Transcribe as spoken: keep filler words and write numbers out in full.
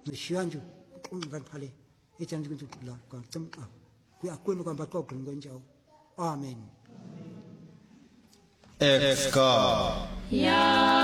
ngishiyanju ungan phale ejanju kunju la ka tsam a ku akun ko ba ko kun gon jaw amen Exka Ya